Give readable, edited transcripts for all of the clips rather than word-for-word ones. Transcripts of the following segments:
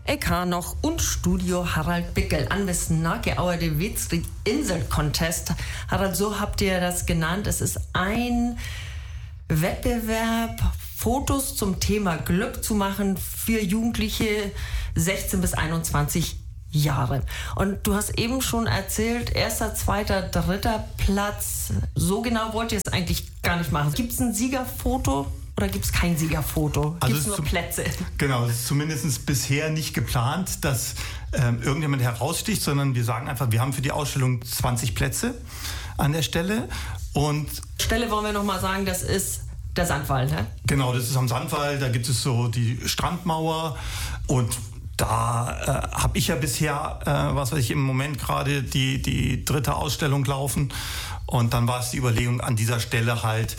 Ik ha noch und Studio Harald Bickel an bis Nageauer de Witzrig Insel Contest. Harald, so habt ihr das genannt. Es ist ein Wettbewerb, Fotos zum Thema Glück zu machen für Jugendliche 16 bis 21 Jahre. Und du hast eben schon erzählt, 1., 2., 3. Platz. So genau wollt ihr es eigentlich gar nicht machen. Gibt es ein Siegerfoto? Oder gibt es kein Siegerfoto? Gibt es nur Plätze? Genau, es ist zumindest bisher nicht geplant, dass irgendjemand heraussticht, sondern wir sagen einfach, wir haben für die Ausstellung 20 Plätze an der Stelle. Und Stelle wollen wir nochmal sagen, das ist der Sandwall, ne? Genau, das ist am Sandwall, da gibt es so die Strandmauer und da habe ich ja bisher, im Moment gerade die 3. Ausstellung laufen und dann war es die Überlegung an dieser Stelle halt,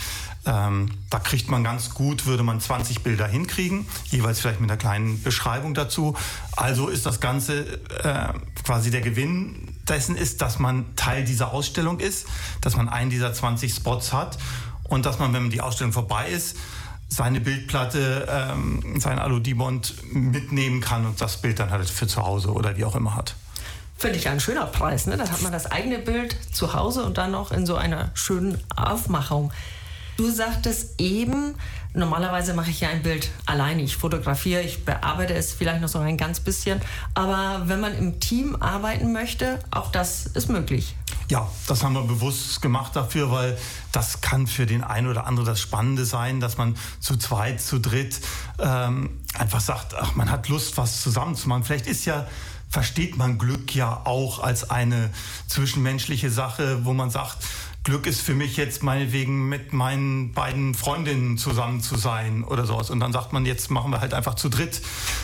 da kriegt man ganz gut, würde man 20 Bilder hinkriegen, jeweils vielleicht mit einer kleinen Beschreibung dazu. Also ist das Ganze quasi der Gewinn dessen ist, dass man Teil dieser Ausstellung ist, dass man einen dieser 20 Spots hat und dass man, wenn die Ausstellung vorbei ist, seine Bildplatte, sein Alu-Dibond mitnehmen kann und das Bild dann halt für zu Hause oder wie auch immer hat. Finde ich ein schöner Preis, ne? Da hat man das eigene Bild zu Hause und dann noch in so einer schönen Aufmachung. Du sagtest eben, normalerweise mache ich ja ein Bild alleine. Ich fotografiere, ich bearbeite es vielleicht noch so ein ganz bisschen. Aber wenn man im Team arbeiten möchte, auch das ist möglich. Ja, das haben wir bewusst gemacht dafür, weil das kann für den einen oder anderen das Spannende sein, dass man zu zweit, zu dritt einfach sagt, ach, man hat Lust, was zusammen zu machen. Vielleicht versteht man Glück ja auch als eine zwischenmenschliche Sache, wo man sagt, Glück ist für mich jetzt meinetwegen mit meinen beiden Freundinnen zusammen zu sein oder sowas. Und dann sagt man, jetzt machen wir halt einfach zu dritt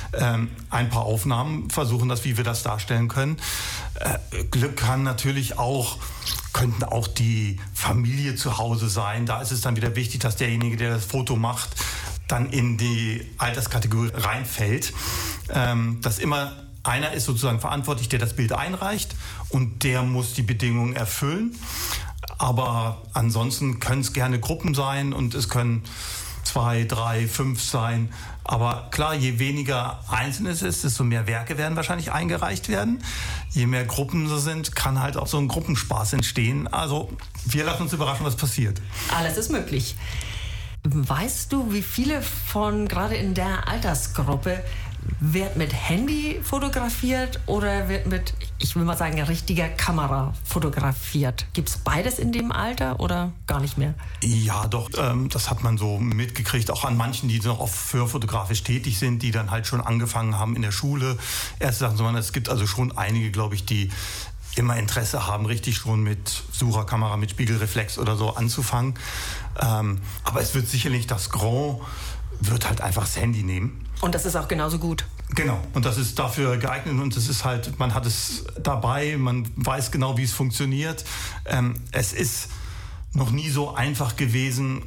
ein paar Aufnahmen, versuchen das, wie wir das darstellen können. Glück kann natürlich könnten auch die Familie zu Hause sein. Da ist es dann wieder wichtig, dass derjenige, der das Foto macht, dann in die Alterskategorie reinfällt. Dass immer einer ist sozusagen verantwortlich, der das Bild einreicht und der muss die Bedingungen erfüllen. Aber ansonsten können es gerne Gruppen sein und es können 2, 3, 5 sein. Aber klar, je weniger Einzelne es ist, desto mehr Werke werden wahrscheinlich eingereicht werden. Je mehr Gruppen so sind, kann halt auch so ein Gruppenspaß entstehen. Also wir lassen uns überraschen, was passiert. Alles ist möglich. Weißt du, wie viele von gerade in der Altersgruppe wird mit Handy fotografiert oder wird mit, ich will mal sagen, richtiger Kamera fotografiert? Gibt es beides in dem Alter oder gar nicht mehr? Ja, doch, das hat man so mitgekriegt, auch an manchen, die noch für fotografisch tätig sind, die dann halt schon angefangen haben in der Schule. Es gibt also schon einige, glaube ich, die immer Interesse haben, richtig schon mit Sucherkamera, mit Spiegelreflex oder so anzufangen. Aber es wird sicherlich das Grand wird halt einfach das Handy nehmen. Und das ist auch genauso gut. Genau, und das ist dafür geeignet und es ist halt, man hat es dabei, man weiß genau, wie es funktioniert. Es ist noch nie so einfach gewesen,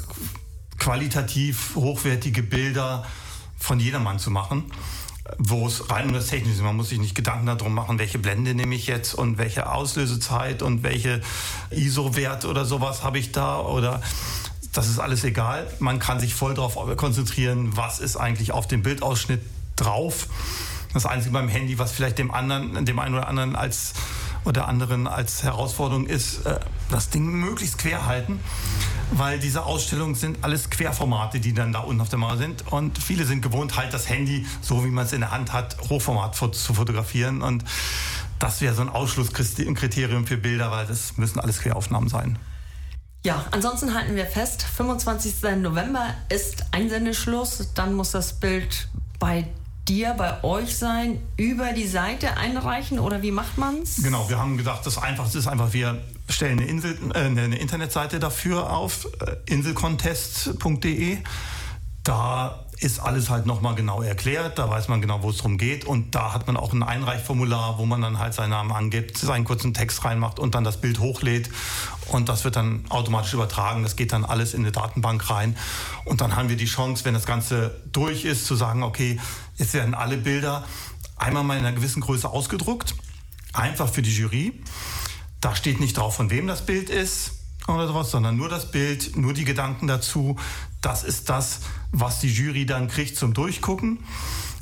qualitativ hochwertige Bilder von jedermann zu machen, wo es rein um das Technische ist. Man muss sich nicht Gedanken darum machen, welche Blende nehme ich jetzt und welche Auslösezeit und welche ISO-Wert oder sowas habe ich da oder... Das ist alles egal. Man kann sich voll darauf konzentrieren, was ist eigentlich auf dem Bildausschnitt drauf. Das Einzige beim Handy, was vielleicht dem einen oder anderen als Herausforderung ist, das Ding möglichst quer halten, weil diese Ausstellungen sind alles Querformate, die dann da unten auf der Mauer sind und viele sind gewohnt, halt das Handy, so wie man es in der Hand hat, Hochformat zu fotografieren und das wäre so ein Ausschlusskriterium für Bilder, weil das müssen alles Queraufnahmen sein. Ja, ansonsten halten wir fest, 25. November ist Einsendeschluss. Dann muss das Bild bei bei euch sein, über die Seite einreichen oder wie macht man's? Genau, wir haben gedacht, das Einfachste ist einfach, wir stellen eine Internetseite dafür auf, inselcontest.de. Da ist alles halt nochmal genau erklärt, da weiß man genau, wo es drum geht und da hat man auch ein Einreichformular, wo man dann halt seinen Namen angibt, seinen kurzen Text reinmacht und dann das Bild hochlädt und das wird dann automatisch übertragen, das geht dann alles in eine Datenbank rein und dann haben wir die Chance, wenn das Ganze durch ist, zu sagen, okay, jetzt werden alle Bilder einmal mal in einer gewissen Größe ausgedruckt, einfach für die Jury. Da steht nicht drauf, von wem das Bild ist oder sowas, sondern nur das Bild, nur die Gedanken dazu. Das ist das, was die Jury dann kriegt zum Durchgucken.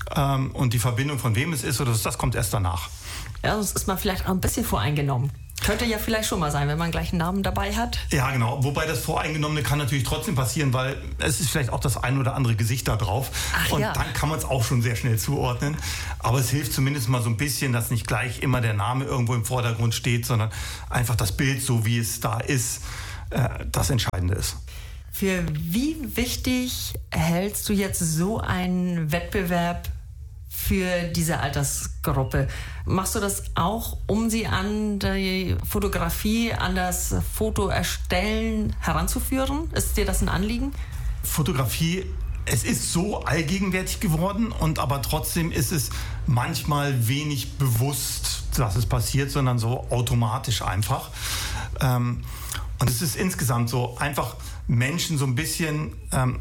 und die Verbindung von wem es ist, oder das kommt erst danach. Ja, sonst ist man vielleicht auch ein bisschen voreingenommen. Könnte ja vielleicht schon mal sein, wenn man gleich einen Namen dabei hat. Ja, genau. Wobei das Voreingenommene kann natürlich trotzdem passieren, weil es ist vielleicht auch das ein oder andere Gesicht da drauf. Und dann kann man es auch schon sehr schnell zuordnen. Aber es hilft zumindest mal so ein bisschen, dass nicht gleich immer der Name irgendwo im Vordergrund steht, sondern einfach das Bild, so wie es da ist, das Entscheidende ist. Für wie wichtig hältst du jetzt so einen Wettbewerb für diese Altersgruppe? Machst du das auch, um sie an die Fotografie, an das Fotoerstellen heranzuführen? Ist dir das ein Anliegen? Fotografie, es ist so allgegenwärtig geworden, und aber trotzdem ist es manchmal wenig bewusst, dass es passiert, sondern so automatisch einfach. Und es ist insgesamt so einfach Menschen so ein bisschen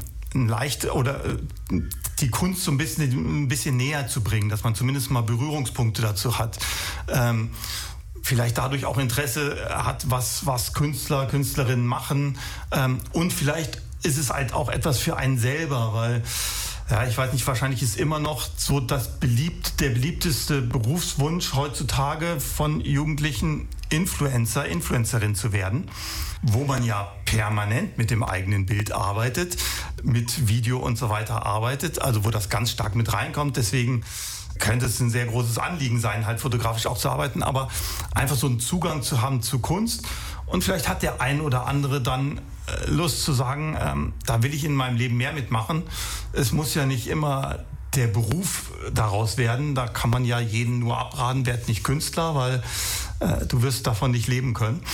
die Kunst so ein bisschen näher zu bringen, dass man zumindest mal Berührungspunkte dazu hat. Vielleicht dadurch auch Interesse hat, was Künstler, Künstlerinnen machen. Und vielleicht ist es halt auch etwas für einen selber, weil, ja, ich weiß nicht, wahrscheinlich ist immer noch so der beliebteste Berufswunsch heutzutage von Jugendlichen, Influencerin zu werden, wo man ja permanent mit dem eigenen Bild arbeitet, mit Video und so weiter arbeitet, also wo das ganz stark mit reinkommt. Deswegen könnte es ein sehr großes Anliegen sein, halt fotografisch auch zu arbeiten, aber einfach so einen Zugang zu haben zu Kunst. Und vielleicht hat der ein oder andere dann Lust zu sagen, da will ich in meinem Leben mehr mitmachen. Es muss ja nicht immer der Beruf daraus werden. Da kann man ja jeden nur abraten, werd nicht Künstler, weil du wirst davon nicht leben können.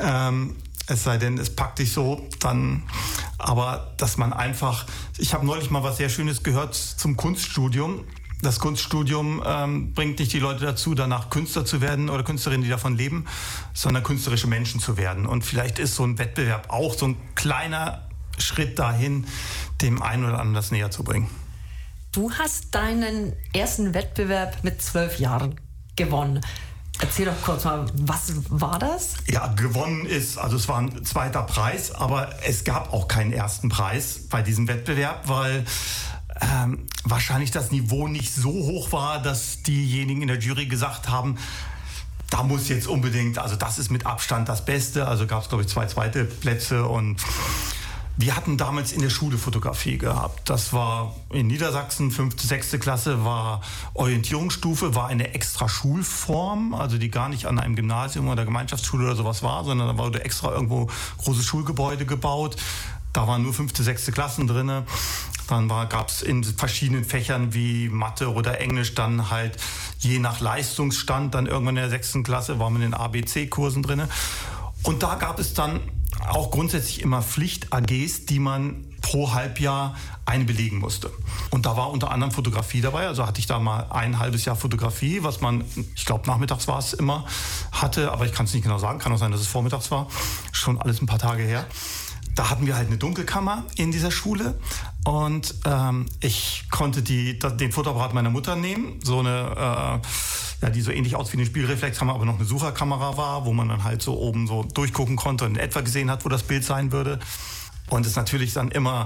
Es sei denn, es packt dich so, dann, aber dass man einfach, ich habe neulich mal was sehr Schönes gehört zum Kunststudium. Das Kunststudium bringt nicht die Leute dazu, danach Künstler zu werden oder Künstlerinnen, die davon leben, sondern künstlerische Menschen zu werden. Und vielleicht ist so ein Wettbewerb auch so ein kleiner Schritt dahin, dem einen oder anderen das näher zu bringen. Du hast deinen ersten Wettbewerb mit 12 Jahren gewonnen. Erzähl doch kurz mal, was war das? Ja, gewonnen ist, also es war ein zweiter Preis, aber es gab auch keinen ersten Preis bei diesem Wettbewerb, weil wahrscheinlich das Niveau nicht so hoch war, dass diejenigen in der Jury gesagt haben, da muss jetzt unbedingt, also das ist mit Abstand das Beste. Also gab es, glaube ich, 2 zweite Plätze, und wir hatten damals in der Schule Fotografie gehabt. Das war in Niedersachsen, 5., 6. Klasse, war Orientierungsstufe, war eine extra Schulform, also die gar nicht an einem Gymnasium oder Gemeinschaftsschule oder sowas war, sondern da wurde extra irgendwo großes Schulgebäude gebaut. Da waren nur 5., 6. Klassen drin. Dann gab es in verschiedenen Fächern wie Mathe oder Englisch dann halt je nach Leistungsstand, dann irgendwann in der 6. Klasse war man in ABC-Kursen drin. Und da gab es dann auch grundsätzlich immer Pflicht-AGs, die man pro Halbjahr eine belegen musste. Und da war unter anderem Fotografie dabei. Also hatte ich da mal ein halbes Jahr Fotografie, was man, ich glaube nachmittags war es immer, hatte. Aber ich kann es nicht genau sagen. Kann auch sein, dass es vormittags war. Schon alles ein paar Tage her. Da hatten wir halt eine Dunkelkammer in dieser Schule, und ich konnte den Fotoapparat meiner Mutter nehmen, so eine, die so ähnlich aussieht wie eine Spielreflexkamera, aber noch eine Sucherkamera war, wo man dann halt so oben so durchgucken konnte und in etwa gesehen hat, wo das Bild sein würde. Und es natürlich dann immer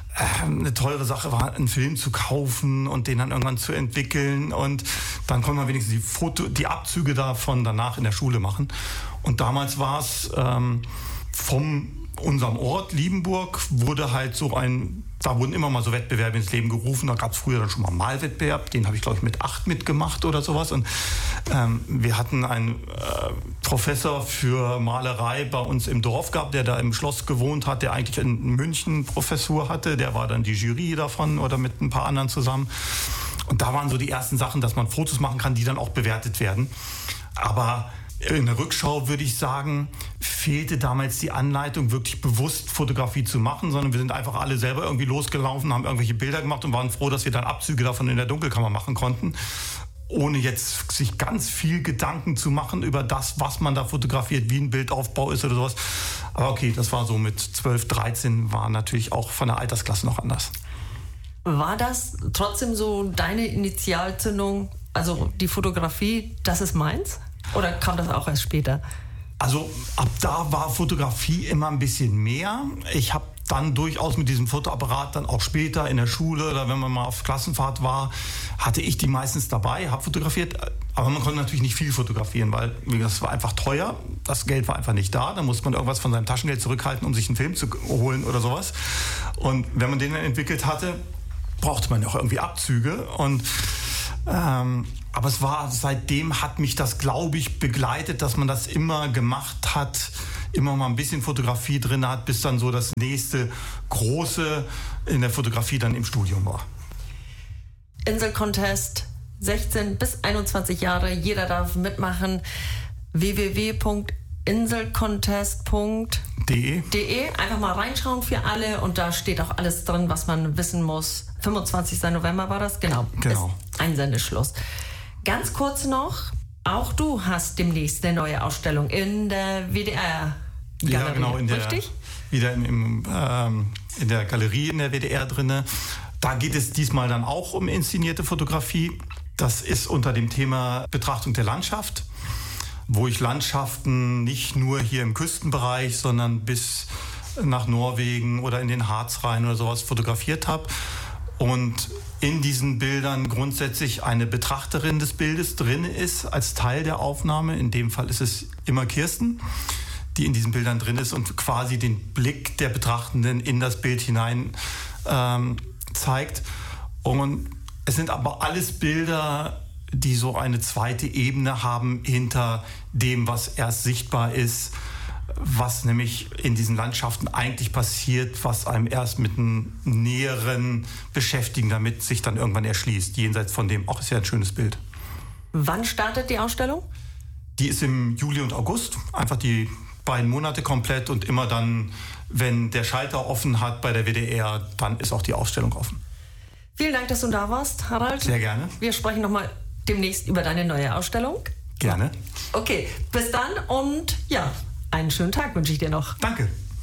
eine teure Sache war, einen Film zu kaufen und den dann irgendwann zu entwickeln, und dann konnte man wenigstens die Abzüge davon danach in der Schule machen. Und damals war es vom unserem Ort, Liebenburg, wurde halt da wurden immer mal so Wettbewerbe ins Leben gerufen. Da gab es früher dann schon mal einen Malwettbewerb, den habe ich, glaube ich, mit 8 mitgemacht oder sowas. Und wir hatten einen Professor für Malerei bei uns im Dorf gehabt, der da im Schloss gewohnt hat, der eigentlich in München Professur hatte. Der war dann die Jury davon oder mit ein paar anderen zusammen. Und da waren so die ersten Sachen, dass man Fotos machen kann, die dann auch bewertet werden. Aber in der Rückschau würde ich sagen, fehlte damals die Anleitung, wirklich bewusst Fotografie zu machen, sondern wir sind einfach alle selber irgendwie losgelaufen, haben irgendwelche Bilder gemacht und waren froh, dass wir dann Abzüge davon in der Dunkelkammer machen konnten, ohne jetzt sich ganz viel Gedanken zu machen über das, was man da fotografiert, wie ein Bildaufbau ist oder sowas. Aber okay, das war so mit 12, 13, war natürlich auch von der Altersklasse noch anders. War das trotzdem so deine Initialzündung, also die Fotografie, das ist meins? Oder kam das auch erst später? Also ab da war Fotografie immer ein bisschen mehr. Ich habe dann durchaus mit diesem Fotoapparat dann auch später in der Schule oder wenn man mal auf Klassenfahrt war, hatte ich die meistens dabei, habe fotografiert. Aber man konnte natürlich nicht viel fotografieren, weil das war einfach teuer. Das Geld war einfach nicht da. Da musste man irgendwas von seinem Taschengeld zurückhalten, um sich einen Film zu holen oder sowas. Und wenn man den dann entwickelt hatte, brauchte man auch irgendwie Abzüge. Und aber seitdem hat mich das, glaube ich, begleitet, dass man das immer gemacht hat, immer mal ein bisschen Fotografie drin hat, bis dann so das nächste Große in der Fotografie dann im Studium war. Insel-Contest, 16 bis 21 Jahre, jeder darf mitmachen. www.inselcontest.de. Einfach mal reinschauen für alle und da steht auch alles drin, was man wissen muss. 25. November war das? Genau. Ist Einsendeschluss. Ganz kurz noch, auch du hast demnächst eine neue Ausstellung in der WDR. Ja, genau, richtig? Wieder in der Galerie in der WDR drinne. Da geht es diesmal dann auch um inszenierte Fotografie. Das ist unter dem Thema Betrachtung der Landschaft, wo ich Landschaften nicht nur hier im Küstenbereich, sondern bis nach Norwegen oder in den Harz rein oder sowas fotografiert habe. Und in diesen Bildern grundsätzlich eine Betrachterin des Bildes drin ist als Teil der Aufnahme. In dem Fall ist es immer Kirsten, die in diesen Bildern drin ist und quasi den Blick der Betrachtenden in das Bild hinein zeigt. Und es sind aber alles Bilder, die so eine zweite Ebene haben hinter dem, was erst sichtbar ist, was nämlich in diesen Landschaften eigentlich passiert, was einem erst mit einem näheren Beschäftigen damit sich dann irgendwann erschließt. Jenseits von dem, auch ist ja ein schönes Bild. Wann startet die Ausstellung? Die ist im Juli und August, einfach die beiden Monate komplett und immer dann, wenn der Schalter offen hat bei der WDR, dann ist auch die Ausstellung offen. Vielen Dank, dass du da warst, Harald. Sehr gerne. Wir sprechen nochmal demnächst über deine neue Ausstellung. Gerne. Okay, bis dann und ja, einen schönen Tag wünsche ich dir noch. Danke.